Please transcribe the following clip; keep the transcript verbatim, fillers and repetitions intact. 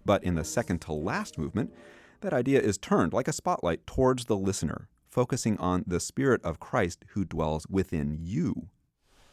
But in the second to last movement, that idea is turned like a spotlight towards the listener, focusing on the Spirit of Christ who dwells within you.